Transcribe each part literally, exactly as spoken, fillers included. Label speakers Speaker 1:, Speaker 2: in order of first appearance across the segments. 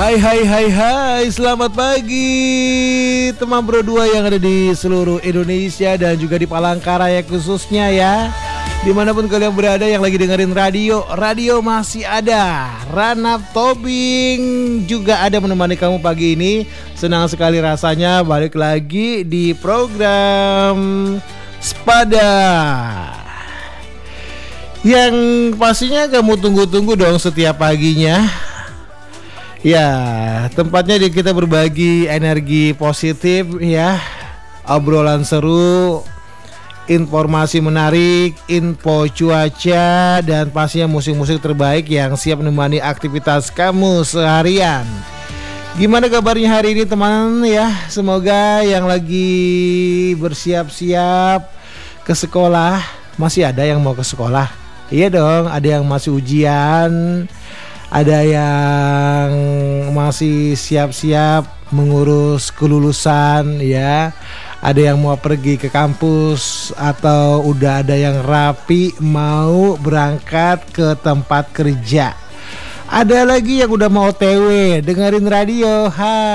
Speaker 1: Hai hai hai hai, selamat pagi teman Bro dua yang ada di seluruh Indonesia dan juga di Palangkaraya khususnya ya. Dimanapun kalian berada yang lagi dengerin radio, radio masih ada. Rana Tobing juga ada menemani kamu pagi ini. Senang sekali rasanya balik lagi di program Sepada, yang pastinya kamu tunggu-tunggu dong setiap paginya. Ya, tempatnya di kita berbagi energi positif ya, obrolan seru, informasi menarik, info cuaca, dan pastinya musik-musik terbaik yang siap menemani aktivitas kamu seharian. Gimana kabarnya hari ini teman ya? Semoga yang lagi bersiap-siap ke sekolah, masih ada yang mau ke sekolah? Iya dong, ada yang masih ujian, ada yang masih siap-siap mengurus kelulusan ya, ada yang mau pergi ke kampus, atau udah ada yang rapi mau berangkat ke tempat kerja. Ada lagi yang udah mau O T W dengerin radio.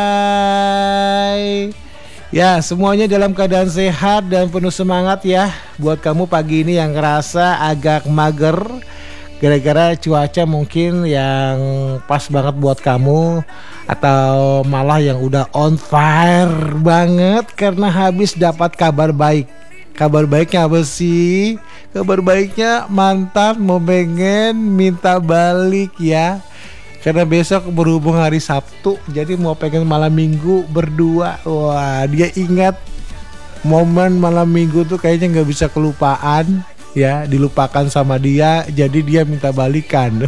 Speaker 1: Hai ya, semuanya dalam keadaan sehat dan penuh semangat ya. Buat kamu pagi ini yang ngerasa agak mager gara-gara cuaca mungkin yang pas banget buat kamu, atau malah yang udah on fire banget karena habis dapat kabar baik. Kabar baiknya apa sih? Kabar baiknya mantan mau pengen minta balik ya. Karena besok berhubung hari Sabtu, jadi mau pengen malam minggu berdua. Wah, dia ingat momen malam minggu tuh kayaknya gak bisa kelupaan ya, dilupakan sama dia, jadi dia minta balikan.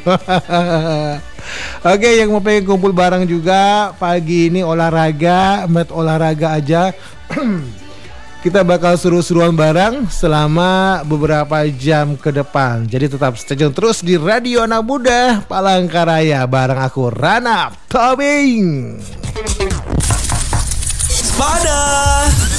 Speaker 1: Oke, yang mau pengen kumpul bareng juga pagi ini olahraga, mat olahraga aja. Kita bakal seru-seruan bareng selama beberapa jam ke depan. Jadi tetap stay tune terus di Radio Anak Muda Palangkaraya bareng aku Rana Tobing.
Speaker 2: Sepada.